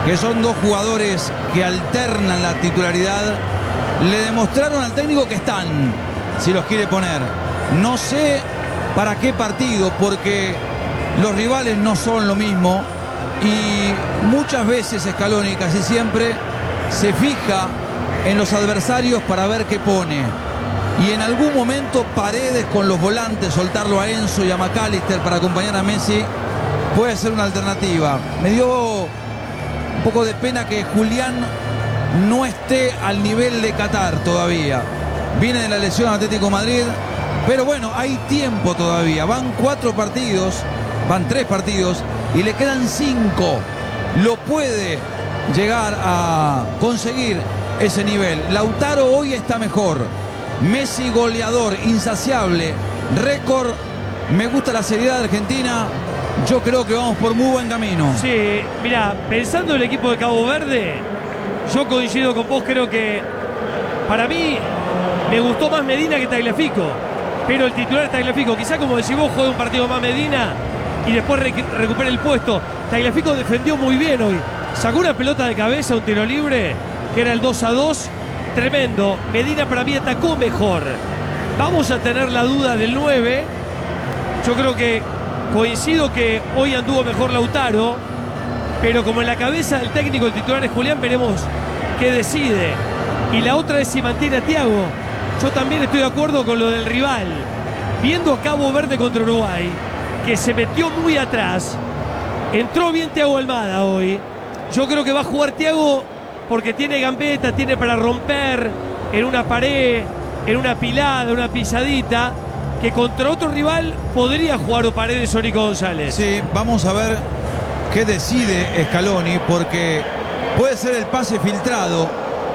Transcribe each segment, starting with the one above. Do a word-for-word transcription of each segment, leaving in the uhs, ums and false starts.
que son dos jugadores que alternan la titularidad, le demostraron al técnico que están, si los quiere poner. No sé para qué partido, porque los rivales no son lo mismo y muchas veces Scaloni, casi siempre, se fija en los adversarios para ver qué pone. Y en algún momento Paredes con los volantes, soltarlo a Enzo y a McAllister para acompañar a Messi, puede ser una alternativa. Me dio un poco de pena que Julián no esté al nivel de Qatar todavía. Viene de la lesión Atlético Madrid, pero bueno, hay tiempo todavía. Van cuatro partidos, van tres partidos y le quedan cinco. Lo puede llegar a conseguir ese nivel. Lautaro hoy está mejor. Messi goleador, insaciable, récord. Me gusta la seriedad de Argentina. Yo creo que vamos por muy buen camino. Sí, mira, pensando en el equipo de Cabo Verde, yo coincido con vos, creo que para mí me gustó más Medina que Tagliafico, pero el titular es Tagliafico. Quizá, como decís vos, juegue un partido más Medina y después rec recupere el puesto. Tagliafico defendió muy bien hoy. Sacó una pelota de cabeza, un tiro libre, que era el dos a dos. Tremendo. Medina para mí atacó mejor. Vamos a tener la duda del nueve. Yo creo que coincido que hoy anduvo mejor Lautaro, pero como en la cabeza del técnico el titular es Julián, veremos qué decide. Y la otra es si mantiene a Thiago. Yo también estoy de acuerdo con lo del rival. Viendo a Cabo Verde contra Uruguay, que se metió muy atrás, entró bien Thiago Almada hoy. Yo creo que va a jugar Thiago porque tiene gambeta, tiene para romper en una pared, en una pilada, una pisadita, que contra otro rival podría jugar o Paredes o Nico González. Sí, vamos a ver qué decide Scaloni, porque puede ser el pase filtrado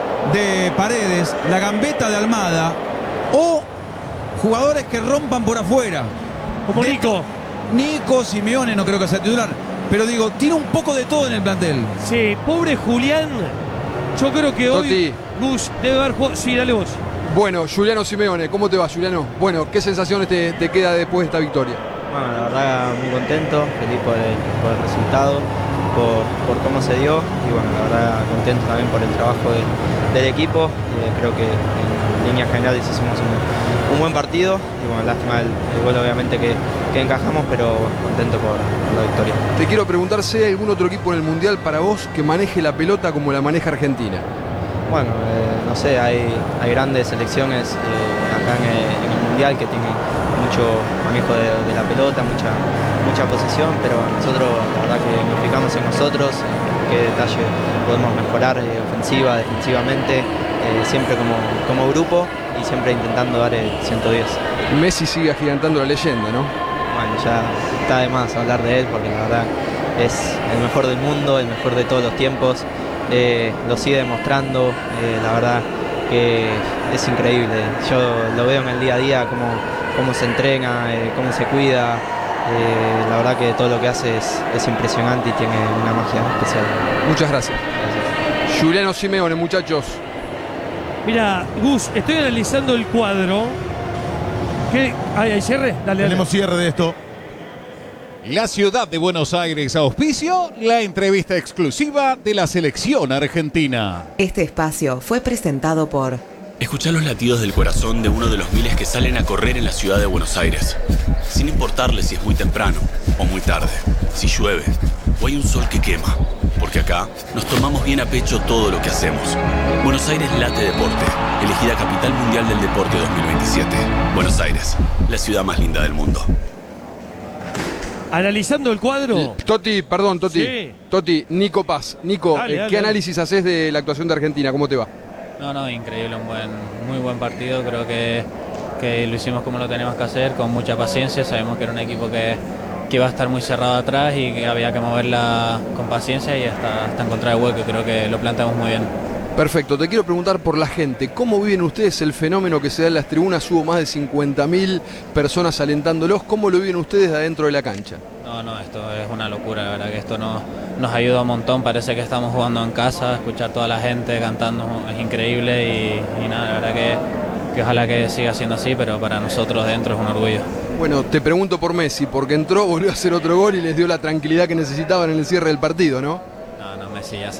de Paredes, la gambeta de Almada, o jugadores que rompan por afuera. Como de Nico. Nico, Simeone no creo que sea titular, pero digo, tiene un poco de todo en el plantel. Sí, pobre Julián. Yo creo que hoy Totti. Gus debe haber jugado. Sí, dale vos. Bueno, Giuliano Simeone, ¿cómo te va, Giuliano? Bueno, ¿qué sensaciones te, te queda después de esta victoria? Bueno, la verdad muy contento, feliz por el, por el resultado, por, por cómo se dio y bueno, la verdad contento también por el trabajo del, del equipo. Eh, creo que en líneas generales hicimos un, un buen partido y bueno, lástima el, el gol obviamente que, que encajamos, pero contento por, por la victoria. Te quiero preguntar si hay algún otro equipo en el Mundial para vos que maneje la pelota como la maneja Argentina. Bueno, eh, no sé, hay, hay grandes selecciones eh, acá en el, en el Mundial que tienen mucho manejo de, de la pelota, mucha, mucha posesión, pero nosotros la verdad que nos fijamos en nosotros, en qué detalle podemos mejorar eh, ofensiva, defensivamente, eh, siempre como, como grupo y siempre intentando dar el ciento diez. Messi sigue agigantando la leyenda, ¿no? Bueno, ya está de más hablar de él porque la verdad es el mejor del mundo, el mejor de todos los tiempos. Eh, lo sigue demostrando, eh, la verdad que es increíble. Yo lo veo en el día a día, cómo, cómo se entrena, eh, cómo se cuida. Eh, la verdad que todo lo que hace es, es impresionante y tiene una magia especial. Muchas gracias. Gracias. Giuliano Simeone, muchachos. Mira, Gus, estoy analizando el cuadro. ¿Qué? ¿Hay, hay cierre? Dale, dale. Tenemos cierre de esto. La ciudad de Buenos Aires auspicio la entrevista exclusiva de la selección argentina. Este espacio fue presentado por... Escuchá los latidos del corazón de uno de los miles que salen a correr en la ciudad de Buenos Aires, sin importarle si es muy temprano o muy tarde, si llueve o hay un sol que quema, porque acá nos tomamos bien a pecho todo lo que hacemos. Buenos Aires late deporte, elegida Capital Mundial del Deporte dos mil veintisiete. Buenos Aires, la ciudad más linda del mundo. Analizando el cuadro. Totti, perdón, Totti. Sí. Totti, Nico Paz. Nico, Dale, eh, dale, ¿qué dale. análisis haces de la actuación de Argentina? ¿Cómo te va? No, no, increíble, un buen, muy buen partido. Creo que, que lo hicimos como lo tenemos que hacer, con mucha paciencia. Sabemos que era un equipo que, que iba a estar muy cerrado atrás y que había que moverla con paciencia y hasta, hasta encontrar el hueco. Creo que lo planteamos muy bien. Perfecto, te quiero preguntar por la gente. ¿Cómo viven ustedes el fenómeno que se da en las tribunas? Hubo más de cincuenta mil personas alentándolos. ¿Cómo lo viven ustedes de adentro de la cancha? No, no, esto es una locura, la verdad que esto nos, nos ayuda un montón. Parece que estamos jugando en casa, escuchar toda la gente cantando es increíble y, y nada, la verdad que, que ojalá que siga siendo así, pero para nosotros dentro es un orgullo. Bueno, te pregunto por Messi, porque entró, volvió a hacer otro gol y les dio la tranquilidad que necesitaban en el cierre del partido, ¿no? No, no, Messi ya